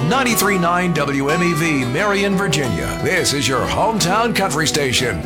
93.9 WMEV, Marion, Virginia. This is your hometown country station.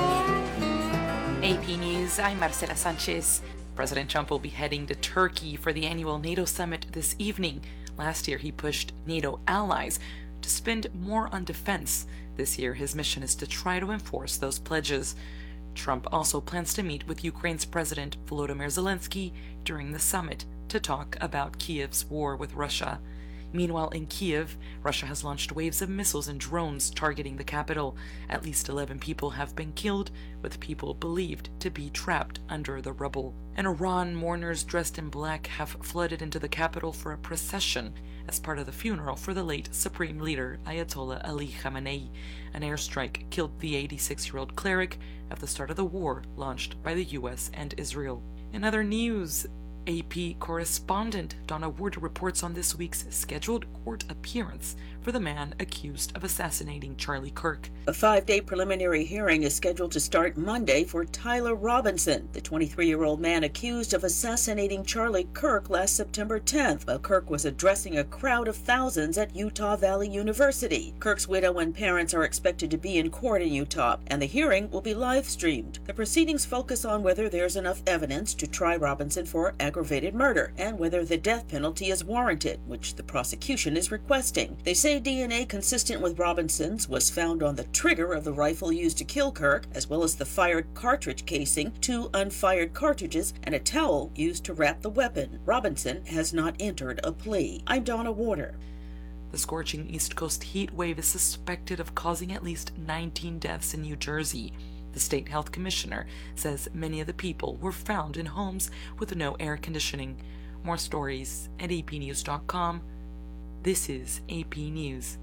AP News, I'm Marcela Sanchez. President Trump will be heading to Turkey for the annual NATO summit this evening. Last year, he pushed NATO allies to spend more on defense. This year, his mission is to try to enforce those pledges. Trump also plans to meet with Ukraine's President Volodymyr Zelensky during the summit to talk about Kiev's war with Russia. Meanwhile, in Kiev, Russia has launched waves of missiles and drones targeting the capital. At least 11 people have been killed, with people believed to be trapped under the rubble. In Iran, mourners dressed in black have flooded into the capital for a procession as part of the funeral for the late Supreme Leader Ayatollah Ali Khamenei. An airstrike killed the 86-year-old cleric at the start of the war launched by the U.S. and Israel. In other news, AP correspondent Donna Ward reports on this week's scheduled court appearance for the man accused of assassinating Charlie Kirk. A 5-day preliminary hearing is scheduled to start Monday for Tyler Robinson, the 23-year-old man accused of assassinating Charlie Kirk last September 10th while Kirk was addressing a crowd of thousands at Utah Valley University. Kirk's widow and parents are expected to be in court in Utah, and the hearing will be live-streamed. The proceedings focus on whether there's enough evidence to try Robinson for aggravated murder and whether the death penalty is warranted, which the prosecution is requesting. They say DNA consistent with Robinson's was found on the trigger of the rifle used to kill Kirk, as well as the fired cartridge casing, 2 unfired cartridges, and a towel used to wrap the weapon. Robinson has not entered a plea. I'm Donna Warder. The scorching East Coast heat wave is suspected of causing at least 19 deaths in New Jersey. The state health commissioner says many of the people were found in homes with no air conditioning. More stories at apnews.com. This is AP News.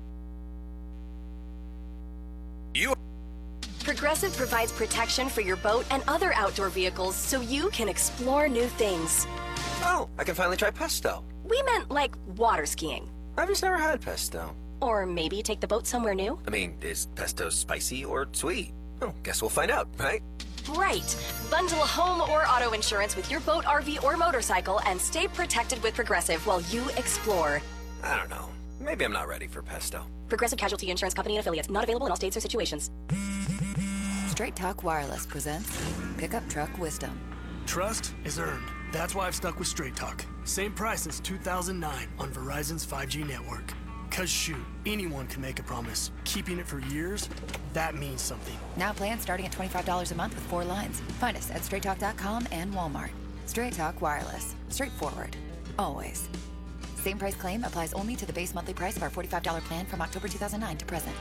Progressive provides protection for your boat and other outdoor vehicles so you can explore new things. Oh, I can finally try pesto. We meant like water skiing. I've just never had pesto. Or maybe take the boat somewhere new. I mean, is pesto spicy or sweet? Oh, guess we'll find out, right? Right. Bundle home or auto insurance with your boat, RV, or motorcycle and stay protected with Progressive while you explore. I don't know. Maybe I'm not ready for pesto. Progressive Casualty Insurance Company and Affiliates. Not available in all states or situations. Straight Talk Wireless presents Pickup Truck Wisdom. Trust is earned. That's why I've stuck with Straight Talk. Same price since 2009 on Verizon's 5G network. Cause shoot, anyone can make a promise. Keeping it for years, that means something. Now plans starting at $25 a month with 4 lines. Find us at straighttalk.com and Walmart. Straight Talk Wireless. Straightforward. Always. Same price claim applies only to the base monthly price of our $45 plan from October 2009 to present.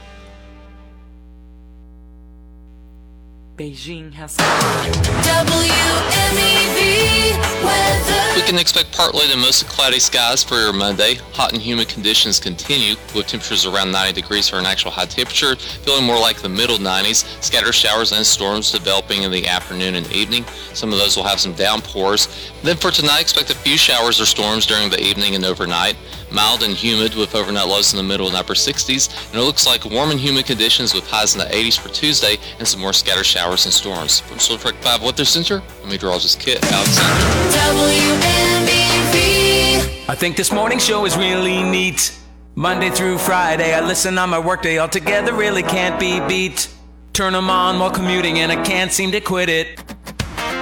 Beijing has WMEV weather. We can expect partly to mostly cloudy skies for your Monday. Hot and humid conditions continue with temperatures around 90 degrees for an actual high temperature, feeling more like the middle 90s. Scattered showers and storms developing in the afternoon and evening. Some of those will have some downpours. Then for tonight, expect a few showers or storms during the evening and overnight. Mild and humid with overnight lows in the middle and upper 60s. And it looks like warm and humid conditions with highs in the 80s for Tuesday and some more scattered showers and storms. From Solar Trek 5 Weather Center, meteorologist Kit Alexander. WMEV. I think this morning show is really neat. Monday through Friday, I listen on my workday all together, really can't be beat. Turn them on while commuting and I can't seem to quit it.